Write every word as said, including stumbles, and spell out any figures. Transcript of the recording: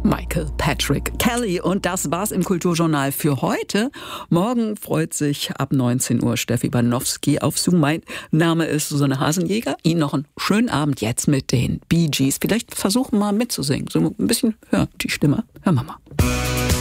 Michael Patrick Kelly. Und das war's im Kulturjournal für heute. Morgen freut sich ab neunzehn Uhr Steffi Banowski auf Zoom. Mein Name ist Susanne Hasenjäger. Ihnen noch einen schönen Abend jetzt mit den Bee Gees. Vielleicht versuchen mal mitzusingen. So ein bisschen, hör die Stimme. Hör mal mal.